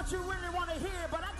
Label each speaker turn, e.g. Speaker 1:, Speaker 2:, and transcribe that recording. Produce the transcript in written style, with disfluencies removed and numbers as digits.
Speaker 1: what you really want to hear, but I